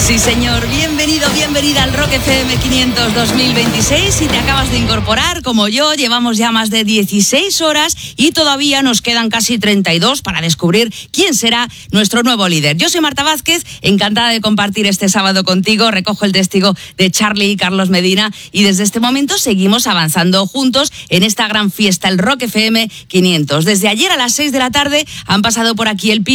Sí, señor. Bienvenido, bienvenida al Rock FM 500 2026. Si te acabas de incorporar, como yo, llevamos ya más de 16 horas y todavía nos quedan casi 32 para descubrir quién será nuestro nuevo líder. Yo soy Marta Vázquez, encantada de compartir este sábado contigo. Recojo el testigo de Charlie y Carlos Medina y desde este momento seguimos avanzando juntos en esta gran fiesta, el Rock FM 500. Desde ayer a las 6 de la tarde han pasado por aquí el